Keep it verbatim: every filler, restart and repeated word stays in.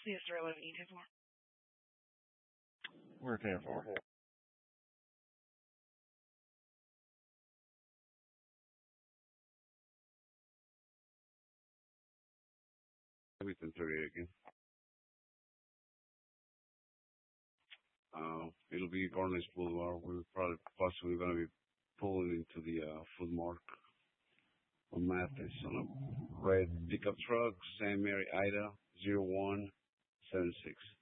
Yes, sir. What are you looking for? We're ten four. Everything thirty-eight again. Uh, it'll be Barnes Boulevard. We're probably possibly going to be pulling into the uh, food mark on Mathis on a red pickup truck, Saint Mary Ida zero one seven six.